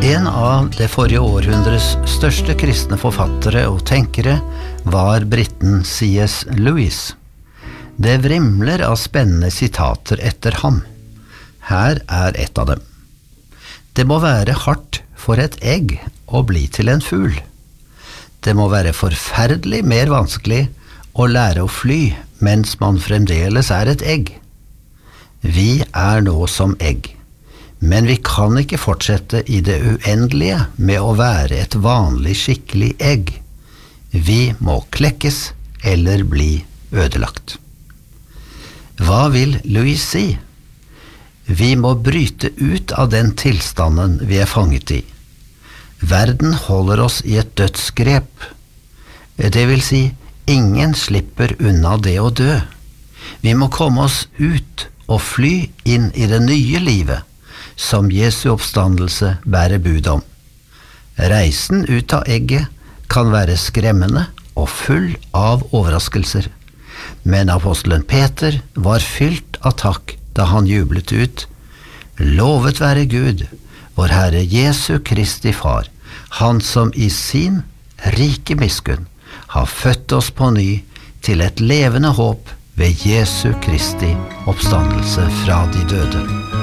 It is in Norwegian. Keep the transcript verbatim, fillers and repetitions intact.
En av det forrige århundres største kristne forfattere og tenkere var britten C S Lewis. Det vrimler av spennende sitater etter ham. Her er et av dem. Det må være hardt for et egg å bli til en fugl. Det må være forferdelig mer vanskelig å lære å fly mens man fremdeles er et egg. Vi er nå som egg. Men vi kan ikke fortsette i det uendelige med å være et vanlig skikkelig egg. Vi må klekkes eller bli ødelagt. Hva vil Louis si? Vi må bryte ut av den tilstanden vi er fanget i. Verden holder oss i et dødsgrep. Det vil si, ingen slipper unna det å dø. Vi må komme oss ut og fly inn i det nye livet, som Jesu oppstandelse bærer bud om. Reisen ut av egget kan være skremmende og full av overraskelser, men apostelen Peter var fylt av takk da han jublet ut: Lovet være Gud, vår Herre Jesu Kristi Far, han som i sin rike miskunn har født oss på ny til et levende håp ved Jesu Kristi oppstandelse fra de døde.